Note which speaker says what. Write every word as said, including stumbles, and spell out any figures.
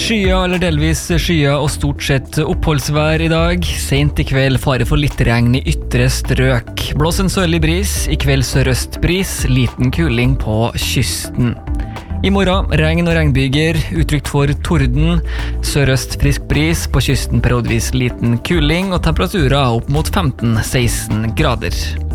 Speaker 1: Skya eller delvis skya og stort sett oppholdsvær i dag. Sent i kveld fare for litt regn i ytre strøk. Blås en sørlig bris, i kveld sørøstbris, liten kuling på kysten. I morgen regn og regnbyger, utrygt for torden, sørøst frisk bris, på kysten periodvis liten kuling og temperaturer opp mot femten til seksten grader.